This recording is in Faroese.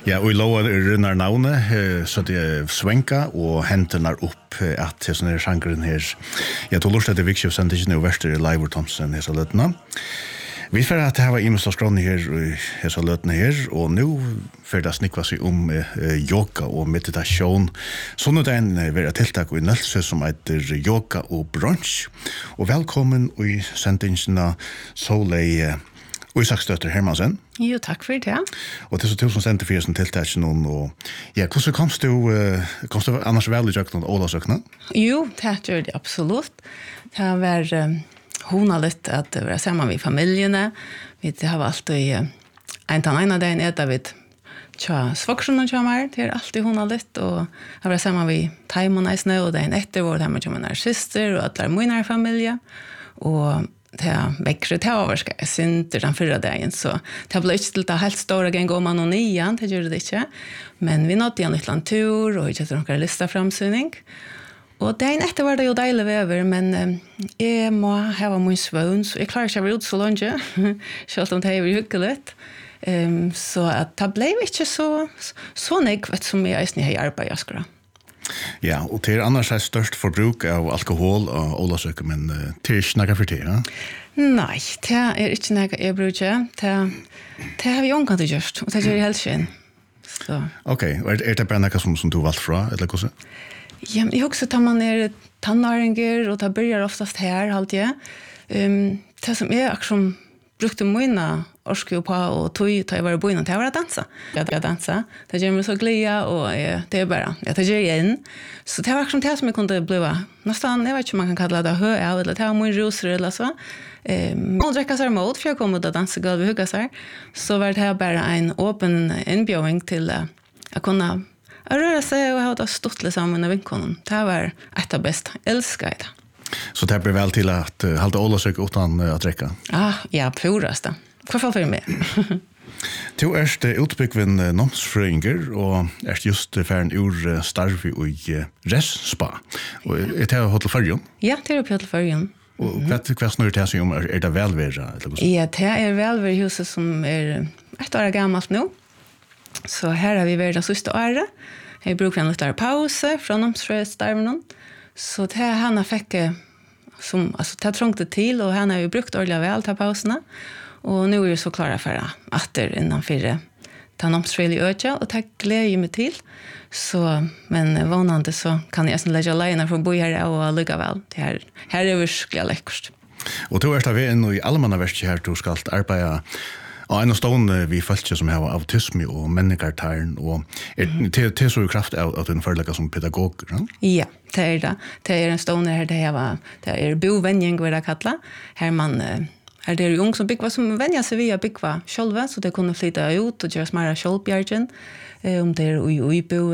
Ja, og I lova runnar navnet, så det svenka og hentenar opp at det sånne sjangeren her. Jeg tog lort etter Vikskjøpsendingen og verster Leivor Thomsen hesa løtene. Vi får at det var imest av skrånene her hesa løtene her, og nå får det snikva seg om yoga og meditasjon. Sånn er det en vera tiltak i Nølse som heter yoga og brunch. Og velkommen i sendingene Solveig og Isaksdøtter Hermansen. Jo, takk for det. Og det er så tusen senter for som tiltak noen. Og ja, hvordan komst du annars vel i Jøkna og Ålasøkna? Jo, det gjør det absolutt. Det har vært litt at være sammen med familiene. Vi har alltid en av dagen David tja svoksen og tja mer. Det alltid litt. Og jeg var sammen med Taimon Eisne, og dagen etter var det med mine syster og alle mine familie. Og det vekkere til overska jeg synte den fyrre dagen, så det ble ikke til det helt store gang om man og nian, det gjorde det ikke. Men vi nådde igjen et eller annet tur, og ikke etter noen lista framsyning. Og dagen etter var det jo deilig vever, men jeg må ha min svøn, så jeg klarer ikke å være ut så langt, selv om det er hyggelig. Så at det ble ikke så nekvet som jeg eisen i arbeid, skra. Ja, og det annars størst forbruk av alkohol og Ålasøk, men det ikke noe for det, ja? Nei, det ikke noe jeg bruker. Det har vi omkant gjort, og det gjør jeg helt ikke. Ok, og det bare noe som du valgte fra, eller hvordan? Ja, jeg husker at man tannaringer, og det begynner oftast her, alltid. Det som jeg akkurat brukte mine orske på og tog jeg var i bøyene til å være dansa. Jeg dansa. Det gjør meg så glede, og det bare, det gjør jeg inn. Så det var akkurat det som jeg kunne bli. Nesten, jeg vet ikke om man kan kalle det høy av, eller det var mye roser eller så. Man drekker seg mot, for jeg kom ut og danse gulv og hugga seg. Så var det bare en åpen innbjøring til å kunne røre seg, og jeg hadde stått litt sammen med vinkonen. Det var et av best. Jeg elsker det. Så det blir vel til at halte Ålasøk uten å trekke? Ja, purast det. Hvorfor for meg? Du utbyggven nomsfrøyinger, og just ferdig ur starv i Ress-spa. Og det Hotel Førjen? Ja, det Hotel Førjen. Og hva snur det seg om? Det velvære? Ja, det velvære huset som et år gammelt nå. Så her har vi vært det siste året. Jeg bruker en litt pause fra nomsfrøystarven. Så det han fikk som, altså det trångte til, og han har jo brukt ordentlig vel til pausene. Og nå så klar for at det innenfor ta nomsfrøylig øke, og det gleder jeg meg til. Så, men vanlig så kan jeg legge alene for å bo her og lykke vel. Her virkelig lekkert. Og du da ved inn i allmannaverket her, du skal arbeide og en av stående vi følte som har autisme og menningartaren, og det så jo kraft av at du forelegger som pedagog, ja? Ja, det det. Det en stående her, det bovenning, vil jeg kalle. Her det jo ung som bygger, som venner seg via bygger selv, så det kunne flytte ut og gjøre smere kjølbjergen, om det i bo